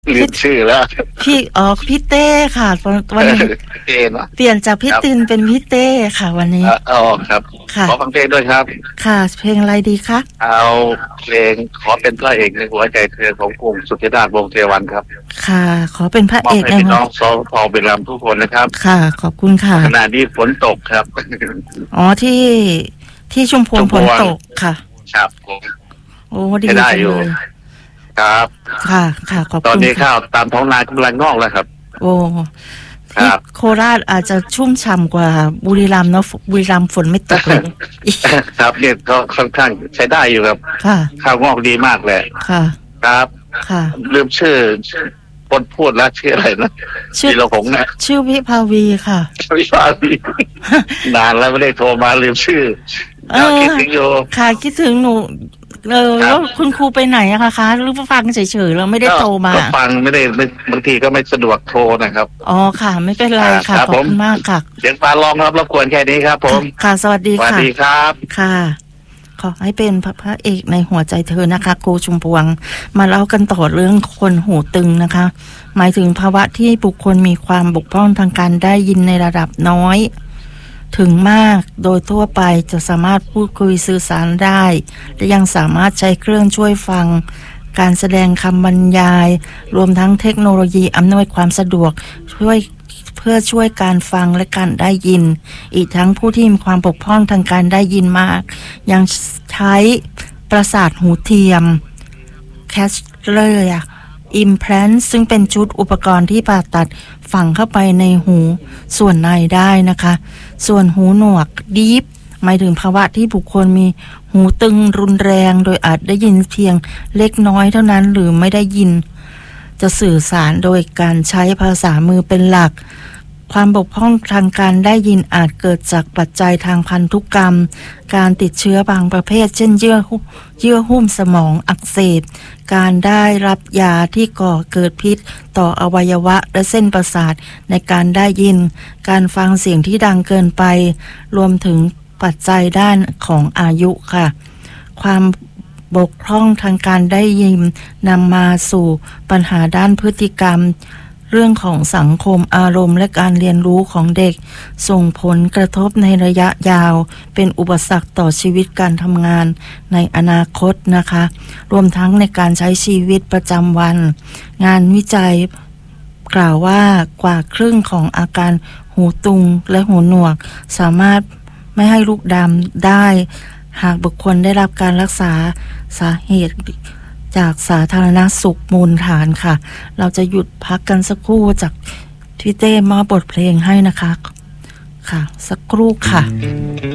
ลืมชื่อแล้วพี่เต้ค่ะวันนี้เต้เนาะเปลี่ยนจากพี่ตินเป็นพี่เต้ค่ะวันนี้ครับค่ะขอฟังเพลงด้วยครับค่ะเพลงอะไรดีคะเอาเพลงขอเป็นพระเอกในหัวใจเธอของกรุงสุทธิราชวงศ์เทวันครับค่ะขอเป็นพระมอเอกบให้พี่น้องสพบุรีรัมย์ทุกคนนะครับค่ะขอบคุณค่ะขณะนี้ฝนตกครับอ๋อที่ชุมพวงฝนตกค่ะครับผมโอ้ดีจังเลยครับค่ะขอบคุณตอนนี้ข้าวตามท้องนากำลังงอกแล้วครับโอ้ที่โคราชอาจจะชุ่มฉ่ำกว่าบุรีรัมย์เนาะบุรีรัมย์ฝนไม่ตกเลยครับเนี่ยก็ค่อนข้างใช้ได้อยู่ครับค่ะข้าวงอกดีมากเลยค่ะครับค่ะลืมชื่อคนพูดแล้วชื่ออะไรนะชื่อเราหงนะชื่อวิภาวีค่ะวิภาวีนานแล้วไม่ได้โทรมาลืมชื่อคิดถึงอยู่ค่ะคิดถึงหนูแล้วคุณครูไปไหนอะคะหรือฟังเฉยๆเราไม่ได้โทรมาฟังไม่ได้บางทีก็ไม่สะดวกโทรนะครับอ๋อค่ะไม่เป็นไรค่ะขอบคุณมากค่ะเสียงฟ้าร้องครับรบกวนแค่นี้ครับผมค่ะสวัสดีค่ะสวัสดีครับค่ะขอให้เป็นพระเอกในหัวใจเธอนะคะครูชุมพวงมาเล่ากันต่อเรื่องคนหูตึงนะคะหมายถึงภาวะที่บุคคลมีความบกพร่องทางการได้ยินในระดับน้อยถึงมากโดยทั่วไปจะสามารถพูดคุยสื่อสารได้และยังสามารถใช้เครื่องช่วยฟังการแสดงคำบรรยายรวมทั้งเทคโนโลยีอำนวยความสะดวกเพื่อช่วยการฟังและการได้ยินอีกทั้งผู้ที่มีความบกพร่องทางการได้ยินมากยังใช้ประสาทหูเทียมแคชเลอร์อิมแพลนต์ซึ่งเป็นชุดอุปกรณ์ที่ผ่าตัดฝังเข้าไปในหูส่วนในได้นะคะส่วนหูหนวกดีฟหมายถึงภาวะที่บุคคลมีหูตึงรุนแรงโดยอาจได้ยินเพียงเล็กน้อยเท่านั้นหรือไม่ได้ยินจะสื่อสารโดยการใช้ภาษามือเป็นหลักความบกพร่องทางการได้ยินอาจเกิดจากปัจจัยทางพันธุกรรมการติดเชื้อบางประเภทเช่นเยื่อหุ้มสมองอักเสบการได้รับยาที่ก่อเกิดพิษต่ออวัยวะและเส้นประสาทในการได้ยินการฟังเสียงที่ดังเกินไปรวมถึงปัจจัยด้านของอายุค่ะความบกพร่องทางการได้ยินนำมาสู่ปัญหาด้านพฤติกรรมเรื่องของสังคมอารมณ์และการเรียนรู้ของเด็กส่งผลกระทบในระยะยาวเป็นอุปสรรคต่อชีวิตการทำงานในอนาคตนะคะรวมทั้งในการใช้ชีวิตประจำวันงานวิจัยกล่าวว่ากว่าครึ่งของอาการหูตุงและหูหนวกสามารถไม่ให้ลุกดำได้หากบุคคลได้รับการรักษาสาเหตุจากสาธารณสุขมูลฐานค่ะเราจะหยุดพักกันสักครู่จากพี่เต้มอบบทเพลงให้นะคะค่ะสักครู่ค่ะ